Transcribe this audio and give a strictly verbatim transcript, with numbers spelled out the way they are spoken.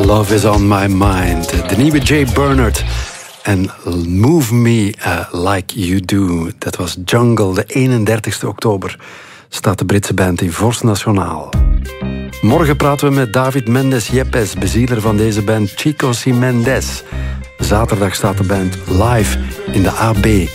Love is on my mind. De nieuwe Jay Bernard. En Move Me uh, Like You Do. Dat was Jungle. De eenendertigste oktober staat de Britse band in Vorst Nationaal. Morgen praten we met David Mendes Yepes, bezieler van deze band Chicos y Mendes. Zaterdag staat de band live in de A B